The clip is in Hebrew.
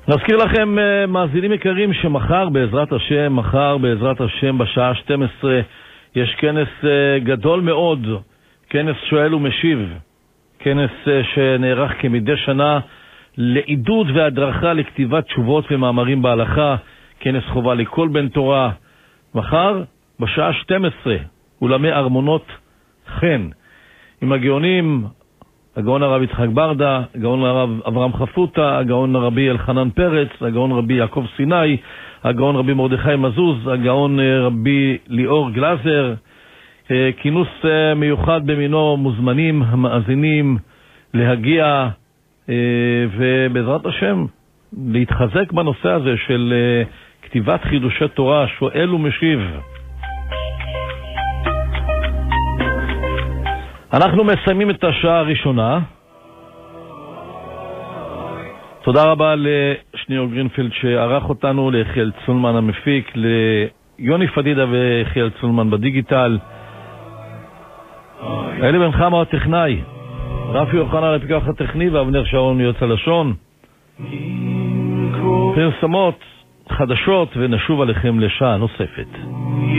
נזכיר לכם, מאזינים יקרים, שמחר בעזרת השם בשעה 12 יש כנס גדול מאוד, כנס שואל ומשיב, כנס שנערך כמדי שנה לעידוד והדרכה לכתיבת תשובות ומאמרים בהלכה, כנס חובה לכל בן תורה. מחר בשעה 12 אולמי ארמונות חן, עם הגאונים, הגאון הרב יצחק ברדה, הגאון הרב אברהם חפוטה, הגאון רבי אלחנן פרץ, הגאון רבי יעקב סיני, הגאון רבי מרדכי מזוז, הגאון רבי ליאור גלזר. כינוס מיוחד במינו, מוזמנים המאזינים להגיע ובעזרת השם להתחזק בנושא הזה של כתיבת חידושי תורה, שואל ומשיב. אנחנו מסיימים את השעה הראשונה. תודה רבה לשניאור גרינפלד שערך אותנו, ליחיאל צולמן המפיק, ליוני פדידה ויחיאל צולמן בדיגיטל, אלי בן חמה הטכנאי, רפי יוחנן לפיקוח הטכני, ואבנר שרון יוצא לשון. פרסמות חדשות ונשוב עליכם לשעה נוספת.